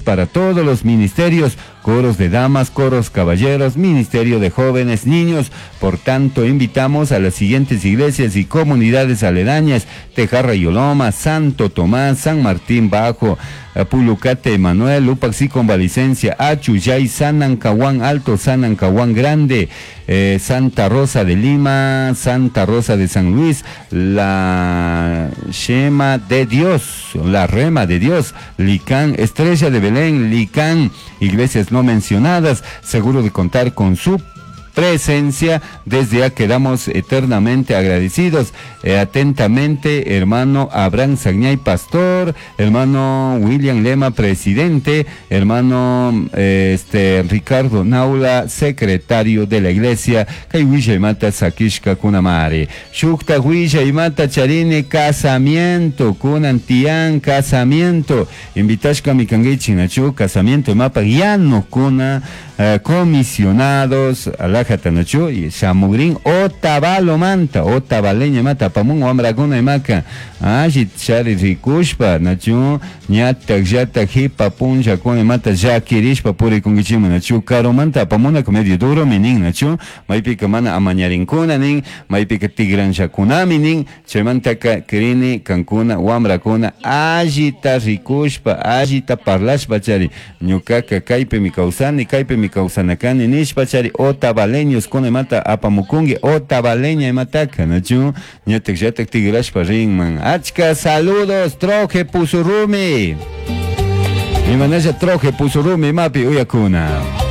para todos los ministerios, coros de damas, coros caballeros, ministerio de jóvenes, niños. Por tanto, invitamos a las siguientes iglesias y comunidades aledañas: Tejarra y Oloma, Santo Tomás, San Martín Bajo, Pulucate Emanuel, Lupaxi Convalicencia, Achuyay, Sanancahuán Alto, Sanancahuán Grande, Santa Rosa de Lima, Santa Rosa de San Luis, la Shema de Dios, la Rema de Dios, Licán, Estrella de Belén, Licán, iglesias no mencionadas. Seguro de contar con su presencia, desde ya quedamos eternamente agradecidos. Atentamente, hermano Abraham Sagnay, pastor, hermano William Lema, presidente, hermano Ricardo Naula, secretario de la iglesia. Kaiwisha y mata Sakishka Kunamare, Shukta Huisha y mata Charine, casamiento, Kunantian, casamiento, Invitashka Mikangichi Nachu, casamiento, mapa Yano Kuna, comisionados, Alajatanachu y Shamugrin, Otavalo Manta, Otavaleña Mata, Pamun, Ambraguna y Maca, Ajit Shari Rikushpa, Nachu, Nyata, Jata, Hipa, Punja, Kone Mata, Jakirishpa, Puri Kungichima, Nachu, Caro Manta, Pamuna, Comedio Duro, Minin, Nachu, Maipika Mana, Amañarincuna, Nin, Maipika Tigran Shakuna, Minin, Chemanta, Krini, Cancuna, Wambracuna, Ajita Rikushpa, Ajita Parlashpa, Chari, Nyukaka, Kaipe, mi causani, Kaipe, mi causanacani, Nishpachari, Otavaleños, Kone Mata, Apamukungi, Otavaleña y Mataca, Nachu, Nyatek Jatek Tigrashpa, Ringman, Achka, saludos, Troje Pusurumi. Mi manaja Troje Pusurumi, Mapi Uyakuna.